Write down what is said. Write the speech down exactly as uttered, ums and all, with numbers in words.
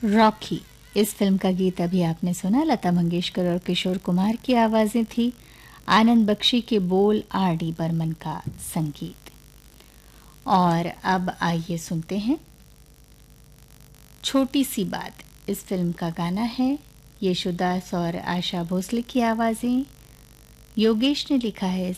Rocky, इस film का गीत अभी आपने सुना। लता मंगेशकर और किशोर कुमार की आवाज़ें थी, आनंद बख्शी के बोल, आर डी बर्मन का संगीत। और अब आइए सुनते हैं छोटी सी बात। इस फिल्म का गाना है यशोदास और आशा भोसले की आवाज़ें। योगेश ने लिखा है